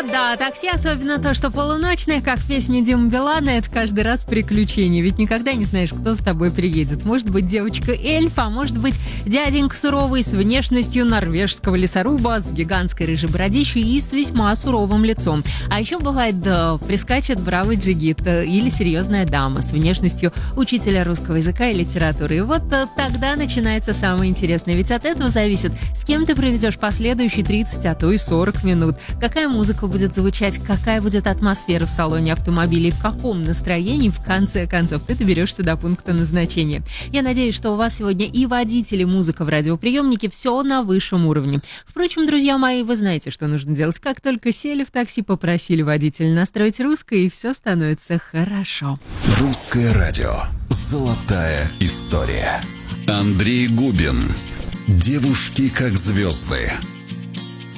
Да, такси, особенно то, что полуночное, как песня Димы Билана, это каждый раз приключение. Ведь никогда не знаешь, кто с тобой приедет. Может быть, девочка-эльф, а может быть, дяденька суровый с внешностью норвежского лесоруба, с гигантской рыжей бородищей и с весьма суровым лицом. А еще бывает, да, прискачет бравый джигит или серьезная дама с внешностью учителя русского языка и литературы. И вот тогда начинается самое интересное. Ведь от этого зависит, с кем ты проведешь последующие 30, а то и 40 минут. Какая музыка будет звучать, какая будет атмосфера в салоне автомобиля и в каком настроении, в конце концов, ты доберешься до пункта назначения. Я надеюсь, что у вас сегодня и водитель, и музыка в радиоприемнике все на высшем уровне. Впрочем, друзья мои, вы знаете, что нужно делать. Как только сели в такси, попросили водителя настроить русское, и все становится хорошо. Русское радио. Золотая история. Андрей Губин. Девушки как звезды.